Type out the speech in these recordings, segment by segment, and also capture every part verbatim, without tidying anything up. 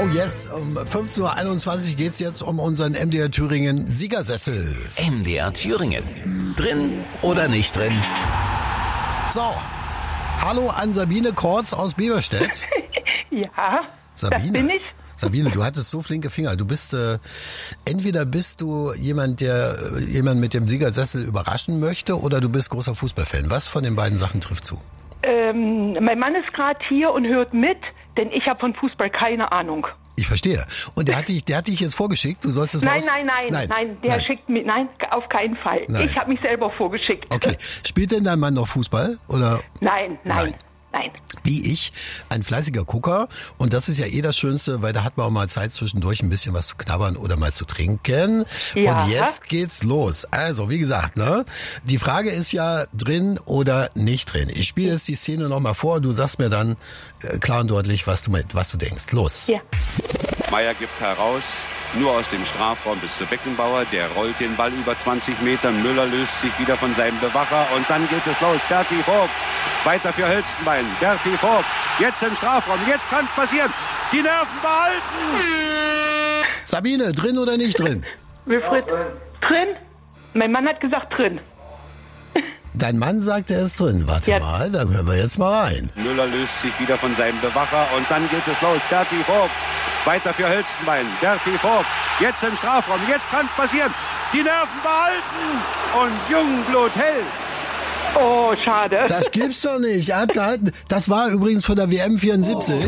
Oh yes, um fünfzehn Uhr einundzwanzig geht's jetzt um unseren M D R Thüringen Siegersessel. M D R Thüringen. Drin oder nicht drin? So, hallo an Sabine Kortz aus Beverstedt. Ja, Sabine, das bin ich. Sabine, du hattest so flinke Finger. Du bist, äh, entweder bist du jemand, der äh, jemand mit dem Siegersessel überraschen möchte, oder du bist großer Fußballfan. Was von den beiden Sachen trifft zu? Ähm, mein Mann ist gerade hier und hört mit, denn ich habe von Fußball keine Ahnung. Ich verstehe. Und der hat dich, der hat dich jetzt vorgeschickt. Du sollst es Nein, raus- nein, nein, nein, nein, der nein. schickt mich, nein, auf keinen Fall. Nein. Ich habe mich selber vorgeschickt. Okay. Spielt denn dein Mann noch Fußball? Oder? Nein, nein, Nein. nein. Wie ich, ein fleißiger Gucker. Und das ist ja eh das Schönste, weil da hat man auch mal Zeit zwischendurch ein bisschen was zu knabbern oder mal zu trinken. Ja. Und jetzt geht's los. Also, wie gesagt, ne? Die Frage ist ja drin oder nicht drin. Ich spiele jetzt die Szene nochmal vor. Du sagst mir dann äh, klar und deutlich, was du, mit, was du denkst. Los. Ja. Meier gibt heraus, nur aus dem Strafraum bis zu Beckenbauer. Der rollt den Ball über zwanzig Meter. Müller löst sich wieder von seinem Bewacher. Und dann geht es los. Berti Vogt. Weiter für Hölzenbein. Berti Vogt. Jetzt im Strafraum. Jetzt kann es passieren. Die Nerven behalten. Sabine, drin oder nicht drin? Wilfried, drin? Mein Mann hat gesagt drin. Dein Mann sagt, er ist drin. Warte Ja. mal, dann hören wir jetzt mal rein. Müller löst sich wieder von seinem Bewacher. Und dann geht es los. Berti Vogt. Weiter für Hölzenbein. Berti Vogt. Jetzt im Strafraum. Jetzt kann es passieren. Die Nerven behalten. Und Jungblut hält. Oh, schade. Das gibt's doch nicht. Er hat gehalten. Das war übrigens von der W M vierundsiebzig.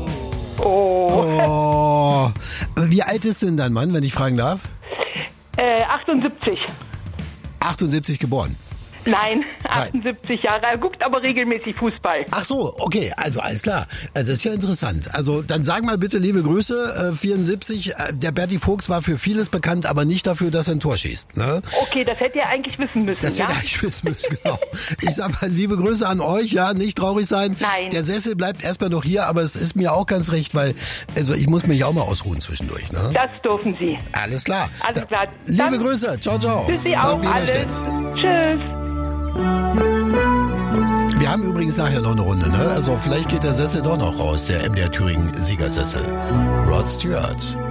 Oh. Oh. Wie alt ist denn dein Mann, wenn ich fragen darf? Äh, achtundsiebzig. achtundsiebzig geboren. Nein, achtundsiebzig Jahre. Er guckt aber regelmäßig Fußball. Ach so, okay, also alles klar. Also das ist ja interessant. Also dann sag mal bitte liebe Grüße, äh, vierundsiebzig. Äh, der Berti Vogts war für vieles bekannt, aber nicht dafür, dass er ein Tor schießt. Ne? Okay, das hätte er eigentlich wissen müssen, Das ja? hätte ich wissen müssen, genau. Ich sag mal, liebe Grüße an euch, ja, nicht traurig sein. Nein. Der Sessel bleibt erstmal noch hier, aber es ist mir auch ganz recht, weil also ich muss mich auch mal ausruhen zwischendurch. Ne? Das dürfen Sie. Alles klar. Alles klar. Liebe Dann- Grüße, ciao, ciao. Für Sie Nach auch alles. Bielefeld. Tschüss. Wir haben übrigens nachher noch eine Runde, ne? Also vielleicht geht der Sessel doch noch raus, der M D R Thüringen Siegersessel. Rod Stewart.